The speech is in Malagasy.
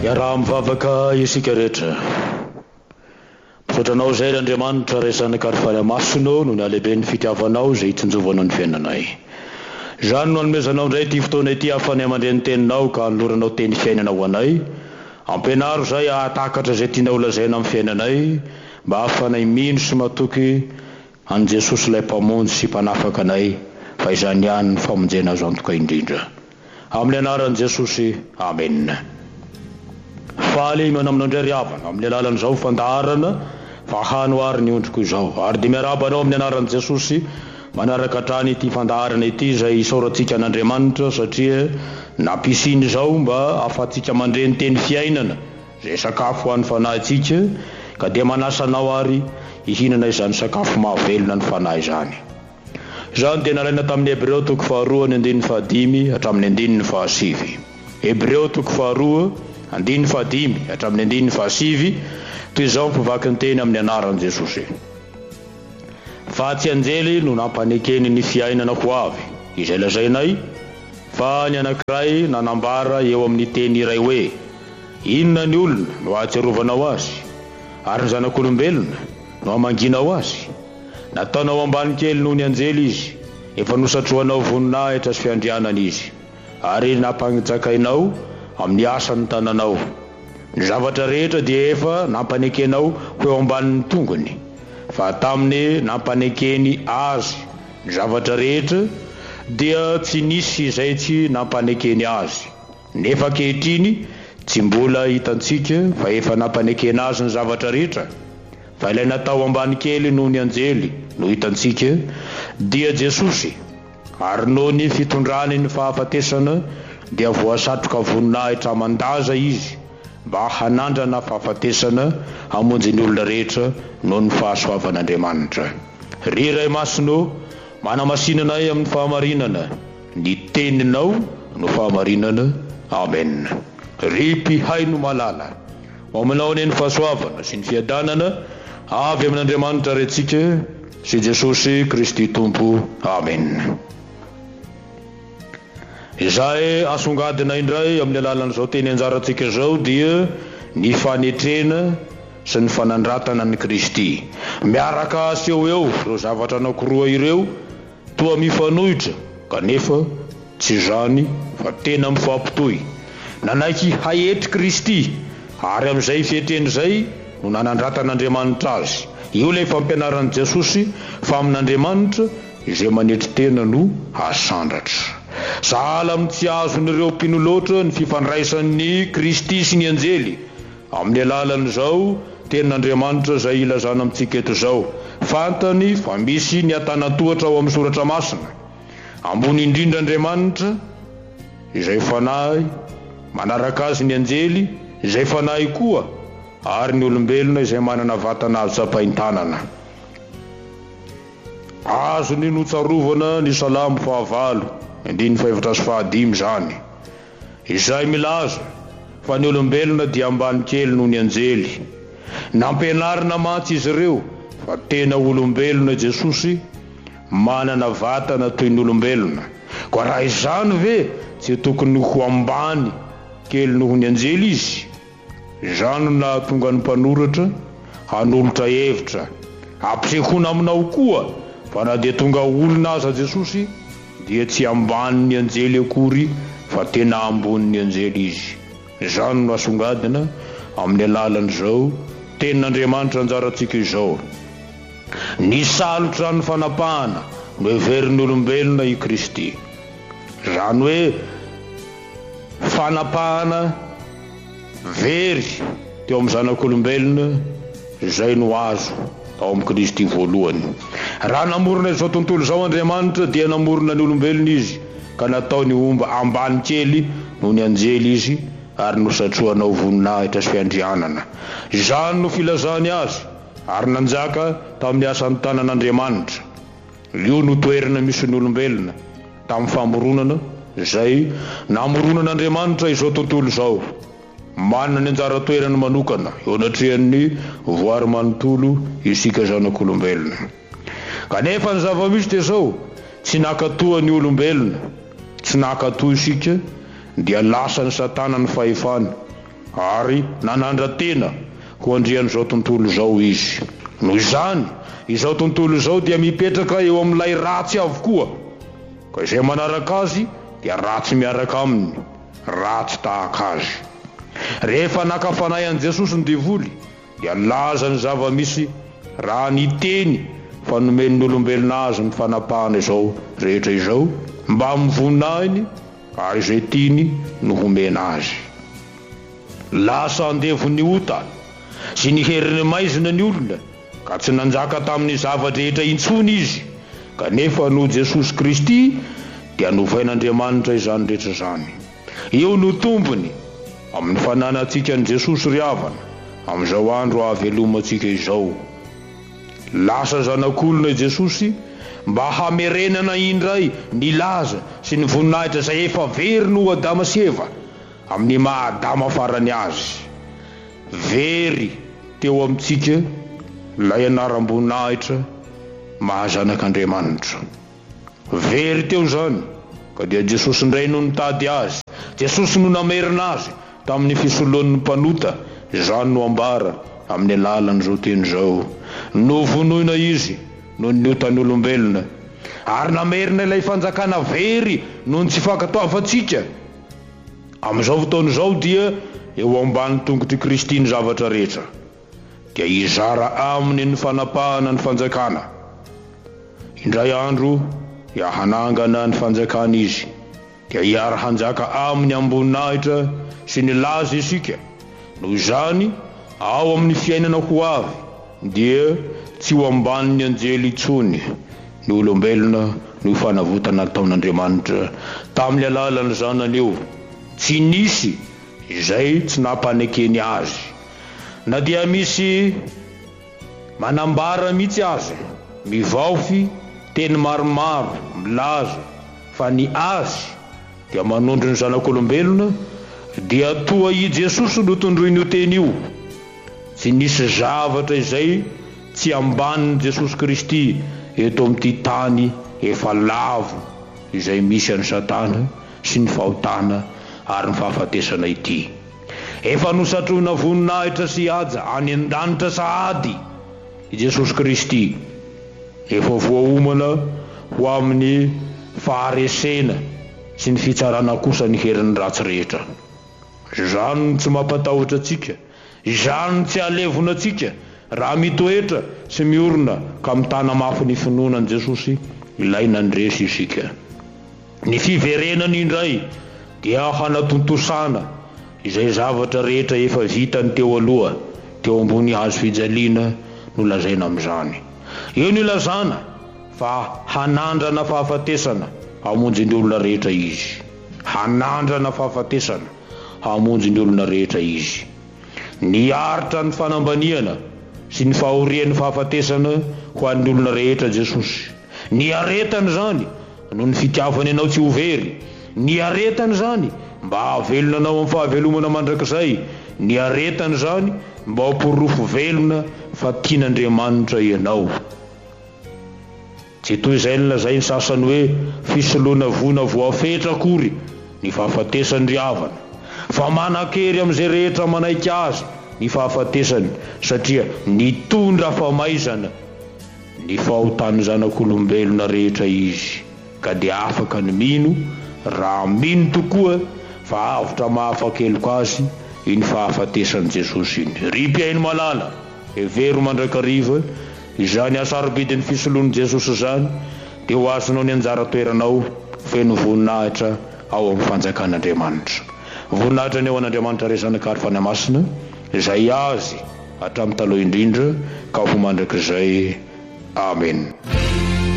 Raha mivavaka isika rehetra misotranao izay Andriamanitra resany karifariamasonao no ny alehibe ny fitiavanao izay hitsinjovanao ny fiainanay. Izany no hanomezanao indray ity fotoana ity ahafany amandreny teninao ka hanoloranao teny fiainana ho anay. Ampianaro izay ahatakatra izay tianao lazaina amin'ny fiainanay mba hahafanay mino sy matoky an Jesosy ilay mpamonjy sy mpanafaka anay fa izany ihany ny famonjena azo antoka indrindra. Amin'ny anaran'i Jesosy, amen. Faly manamina indray riavana amin'ny alalan'izao fandaharana fa hanoary ny ondriko izao ary dia miarabanao amin'ny anaran'i Jesosy manaraka hatrany ity fandaharana ity izay isaorantsika an'Andriamanitra satria nampisiny izao mba ahafahantsika mandreny teny fiainana izay sakafo ho an'ny fanahintsika ka dia manasanao ary hihinana izany sakafo mahavelona ny fanahy izany. Izany dia nalaina tamin'ny Hebreo 2:1-5 hatramin'ny 1:7. Hebreo 2:1-5 hatramin'ny 1:7 toy izao mpivaky ny teny amin'ny anaran'i Jesosy. Fa tsy anjely no nampanekeny ny fiainana ho avy izay lazainay fa ny anankiray nanambara eo amin'ny teny iray hoe inona ny olona no ahatsiarovanao azy ary ny zanak'olombelona no hamanginao azy. Nataonao ambany kely noho ny anjely izy, efa nosatrohanao voninahitra sy fiandrianana izy ary nampanjakainao amin'ny asan'ny tananao. Ny zavatra rehetra dia efa nampanekenao ho eo ambanin'ny tongony, fa taminy nampanekeny azy ny zavatra rehetra dia tsy nisy izay tsy nampanekeny azy. Nefa ankehitriny tsy mbola hitantsika fa efa nampanekena azy ny zavatra rehetra, fa ilay natao ambany kely noho ny anjely no hitantsika dia Jesosy, ary noho ny fitondrany ny fahafatesana dia voasatroka voninahitra mandaza izy mba hanandrana fahafatesana hamonjy ny olona rehetra noho ny fahasoavan'Andriamanitra. Ry Ray Masino, manamasinanay amin'ny fahamarinana, ny teninao no fahamarinana. Amen. Ry mpihay no malala, ominao ny fahasoavana sy ny fiadanana avy amin'Andriamanitra rentsika sy Jesosy Kristy Tompo. Amen. Izay asongadina indray amin'ny alalan'izao teny anjarantsika izao dia ny fanetrena sy ny fanandratana ny Kristy. Miaraka aseho eo ireo zavatra anankiroa ireo toa mifanohitra kanefa tsy izany fa tena mifampitohy. Nanaiky hahetry Kristy ary amin'izay fihetreny izay no nanandratan'Andriamanitra azy. Io ilay fampianaran'i Jesosy fa amin'Andriamanitra izay manetry tena no asandratra. Sahala amin'ny tsy azon'ireo mpinolotra ny fifandraisan'ny Kristy sy ny anjely amin'ny alalan'izao tenin'Andriamanitra izay ilazana amintsika eto izao. Fantany fa misy ny atanatohatra ao amin'ny soratra masina ambony indrindra Andriamanitra izay fanahy, manaraka azy ny anjely izay fanahy koa, ary ny olombelona izay manana vatana azo tsapahin-tanana. Azony notsarovana ny Salamo 4:5 zany, izay milaza fa ny olombelona dia ambany kely noho ny anjely. Nampianarina mantsy izy ireo fa tena olombelona Jesosy, manana vatana toy ny olombelona. Koa raha izany ve tsy tokony ho ambany kely noho ny anjely izy? Izany no nahatonga ny mpanoratra hanolotra hevitra ampisehoana aminao koa fa na dia tonga olona aza Jesosy dia tsy ambany ny anjely akory fa tena ambony ny anjely izy. Izany no asongadina amin'ny alalan'izao tenin'Andriamanitra anjarantsika izao. Nisalotra ny fanapahana no heverin'ny olombelona i Kristy. Izany hoe fanapahana very teo amin'ny zanak'olombelona izay no azo ao amin'ny Kristy voalohany. Raha namorona izao tontolo izao Andriamanitra dia namorona ny olombelona izy ka nataony omba ambany kely noho ny anjely izy ary nosatrohanao voninahitra sy fiandrianana. Izany no filazany azy ary nanjaka tamin'ny asan'ny tanan'Andriamanitra. Io no toerana misy ny olombelona tamin'ny famoronana izay namoronan'Andriamanitra izao tontolo izao. Manana ny anjara toerana manokana eo anatrehan'ny voary manontolo isika zanak'olombelona. Kanefa ny zava-misy dia izao, tsy nakatoa ny olombelona, tsy nakatoa isika dia lasa ny Satana ny fahefana ary nanandra-tena ho andrian'izao tontolo izao izy. Noho izany izao tontolo izao dia mipetraka eo amin'ilay ratsy avokoa, ka izay manaraka azy dia ratsy miaraka aminy, ratsy tahaka azy. Rehefa nakafanay an Jesosy ny devoly dia laza ny zava-misy raha niteny fa nomen'ny olombelona azy ny fanapahana izao rehetra izao mba mivonahiny ary izay tiany no homena azy. Lasa andevony ota sy ny heriny maizina ny olona ka tsy nanjaka tamin'ny zava-drehetra intsony izy, kanefa no Jesosy Kristy dia novain'Andriamanitra izany rehetra izany. Io no tombony amin'ny fananantsika ny Jesosy ry havana amin'izao andro ahavelomantsika izao. Lasa zanak'olona i Jesosy mba hamerenana indray ny laza sy ny voninahitra izay efa very no Adama sy Eva amin'ny maha-Adama farany azy. Very teo amintsika ilay anaram-boninahitra mahazanak'Andriamanitra. Very teo zany ka dia Jesosy indray no nitady azy, Jesosy no namerina azy tamin'ny fisoloan'ny mpanota. Izany no ambara amin'ny alalan'izao teny izao, novonoina izy no niotany olombelona ary namerina ilay fanjakana very no tsy fankatoavantsika. Amin'izao fotoana izao dia eo ambany tongotry Kristy ny zavatra rehetra, dia izara aminy ny fanapahana ny fanjakana. Indray andro dia hanangana ny fanjakana izy, dia hiara hanjaka aminy amboninahitra sy ny laza isika. Noho izany ao amin'ny fiainana ho avy dia tsy ho ambanin'ny anjely intsony ny olombelona no fanavotana nataon'Andriamanitra tamin'ny alalan'ny zanany eo. Tsy nisy izay tsy nampanekeny azy, na dia misy manambara mihitsy azy, mivaofy teny maromaro milaza fa ny azy dia manondro ny zanak'olombelona dia toa i Jesosy no tondroiny io teny io. Tsy nisy zavatra izay tsy ambanin'i Jesosy Kristy eto amin'ity tany efa lavo izay misy an'ny Satana sy ny fahotana ary ny fahafatesana ity. Efa nosatroina voninahitra sy haja any an-danitra sahady i Jesosy Kristy, efa voaomana ho amin'ny faharesena sy ny fitsarana kosa ny herin'ny ratsy rehetra. Izany tsy mampatahotra atsika, izany tsy alevona atsika raha mitoetra sy miorona ka mitana mafy ny finoanan'i Jesosy ilaina ndresy isika. Ny fiverenany indray dia hanatontosana izay zavatra rehetra efa vitany teo aloha teo ambony hazo fijaliana no lazaina amin'izany. Eo ny lazana fa hanandrana fahafatesana hamonjy ny olona rehetra izy, hanandrana fahafatesana hamonjy ny olona rehetra izy. Niaritra ny fanambaniana sy ny fahorian'ny fahafatesana ho an'ny olona rehetra Jesosy. Niaretany zany noho ny fitiavany ianao tsy ho very, niaretany zany mba havelona anao amin'ny fahavelomana mandrakizay, niaretany zany mba hamporofo velona fa tian'Andriamanitra ianao. Tsy toy izay nylazay ny sasany hoe fisoloana vona voafetra akory ny fahafatesany ry havana, fa manan-kery amin'izay rehetra manaiky azy ny fahafatesany, satria nitondra famaizana ny fahotany zanak'olombelona rehetra izy, ka dia afaka ny mino raha mino tokoa fa avotra mahafakeloko azy iny fahafatesany Jesosy iny. Ry mpiaino malala, evero mandrakariva izany asarobidin'ny fisoloan'i Jesosy zany dia ho azonao ny anjara toeranao feno voninahitra ao amin'ny fanjakan'Andriamanitra. Voninahitra ny ao an'Andriamanitra ray zanakary fanamasina izay azy hatramin'ny taloha indrindra ka ho mandrakizay. Amen.